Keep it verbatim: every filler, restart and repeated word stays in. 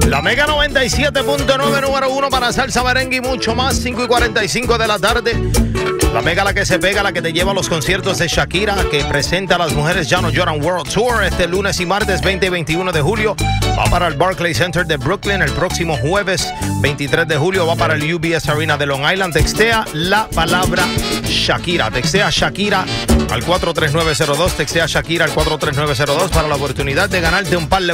La Mega noventa y siete punto nueve, número uno para salsa, merengue y mucho más. Cinco y cuarenta y cinco de la tarde. La Mega, la que se pega, la que te lleva a los conciertos de Shakira, que presenta a las mujeres Ya No Lloran World Tour este lunes y martes veinte y veintiuno de julio. Va para el Barclays Center de Brooklyn. El próximo jueves veintitrés de julio va para el U B S Arena de Long Island. Textea la palabra Shakira. Textea Shakira al cuatro tres nueve cero dos. Textea Shakira al cuatro tres nueve cero dos para la oportunidad de ganarte un par de